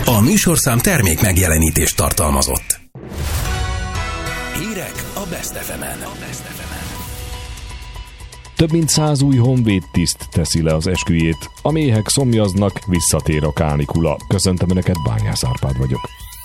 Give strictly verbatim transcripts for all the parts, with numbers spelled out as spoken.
A műsorszám termék megjelenítést tartalmazott. Hírek a Best ef emen. Több mint száz új honvéd tiszt teszi le az esküjét. A méhek szomjaznak, visszatér a kánikula. Köszöntöm Önöket, Bányász Árpád vagyok.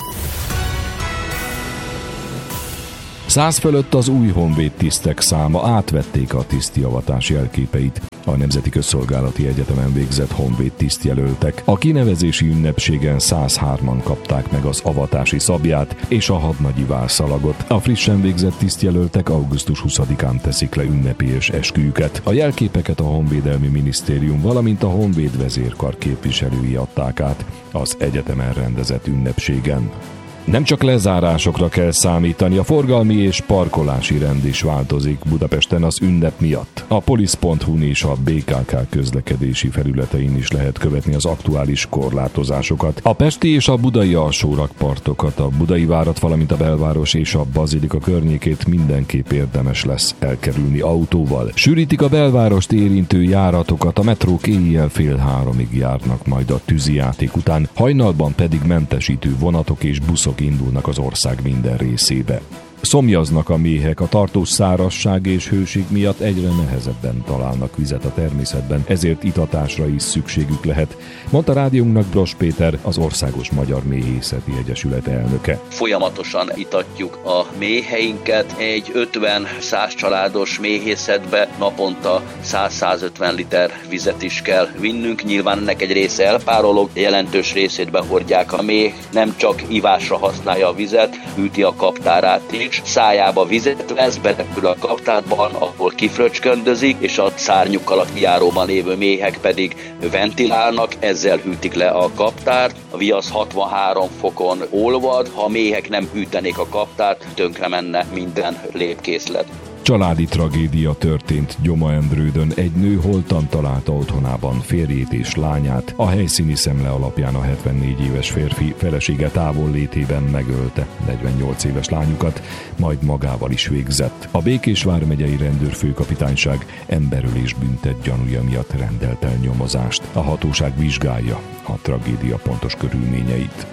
Száz fölött az új honvéd tisztek száma, átvették a tisztjavatás jelképeit. A Nemzeti Közszolgálati Egyetemen végzett honvéd tisztjelöltek. A kinevezési ünnepségen száz hárman kapták meg az avatási szabját és a hadnagyi válszalagot. A frissen végzett tisztjelöltek augusztus huszadikán teszik le ünnepélyes esküjüket. A jelképeket a Honvédelmi Minisztérium, valamint a Honvéd vezérkar képviselői adták át az egyetemen rendezett ünnepségen. Nem csak lezárásokra kell számítani, a forgalmi és parkolási rend is változik Budapesten az ünnep miatt. A polisz pont hu-n és a bé ká ká közlekedési felületein is lehet követni az aktuális korlátozásokat. A pesti és a budai alsórakpartokat, a Budai várat, valamint a belváros és a bazilika környékét mindenképp érdemes lesz elkerülni autóval. Sűrítik a belvárost érintő járatokat, a metrók éjjel fél háromig járnak majd a tűzijáték után, hajnalban pedig mentesítő vonatok és buszok indulnak az ország minden részébe. Szomjaznak a méhek, a tartós szárazság és hőség miatt egyre nehezebben találnak vizet a természetben, ezért itatásra is szükségük lehet, mondta rádiónknak Bross Péter, az Országos Magyar Méhészeti Egyesület elnöke. Folyamatosan itatjuk a méheinket, egy ötven-száz családos méhészetbe naponta száz-százötven liter vizet is kell vinnünk, nyilván ennek egy része elpárolog, jelentős részét behordják. A méh nem csak ivásra használja a vizet, hűti a kaptárát is, szájába vizet vesz, berepül a kaptárban, ahol kifröcsköndözik, és a szárnyukkal a kijáróban lévő méhek pedig ventilálnak, ezzel hűtik le a kaptárt. A viasz hatvanhárom fokon olvad, ha a méhek nem hűtenék a kaptárt, tönkre menne minden lépkészlet. Családi tragédia történt Gyoma-Endrődön. Egy nő holtan találta otthonában férjét és lányát. A helyszíni szemle alapján a hetvennégy éves férfi felesége távollétében megölte negyvennyolc éves lányukat, majd magával is végzett. A Békés vármegyei rendőrfőkapitányság emberölés büntet gyanúja miatt rendelt el nyomozást. A hatóság vizsgálja a tragédia pontos körülményeit.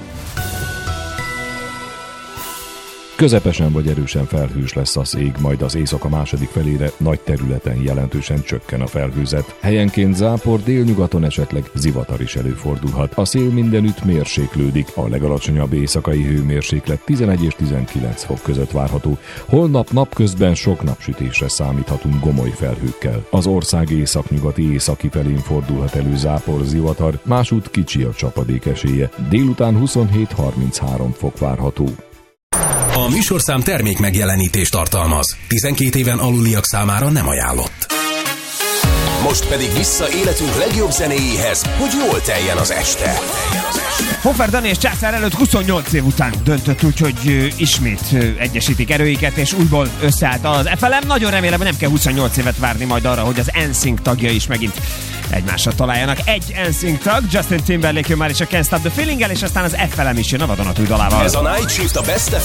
Közepesen vagy erősen felhős lesz az ég, majd az éjszaka második felére nagy területen jelentősen csökken a felhőzet. Helyenként zápor, délnyugaton esetleg zivatar is előfordulhat. A szél mindenütt mérséklődik, a legalacsonyabb éjszakai hőmérséklet tizenegy és tizenkilenc fok között várható. Holnap napközben sok napsütésre számíthatunk gomoly felhőkkel. Az ország északnyugati északi felén fordulhat elő zápor, zivatar, másút kicsi a csapadék esélye. Délután huszonhét harminchárom fok várható. A műsorszám termék megjelenítést tartalmaz. tizenkét éven aluliak számára nem ajánlott. Most pedig vissza életünk legjobb zenéjéhez, hogy jól teljen az este. Hofer Dani és Császár előtt huszonnyolc év után döntött úgy, hogy ismét egyesítik erőiket, és újból összeállt az ef el em. Nagyon remélem, hogy nem kell huszonnyolc évet várni majd arra, hogy az en sync tagjai is megint egymásra találjanak. Egy en sync tag, Justin Timberlake jön már is a Can't Stop the Feeling-el, és aztán az ef el em is jön a vadonatúj dalával. Ez a Night Shift a Best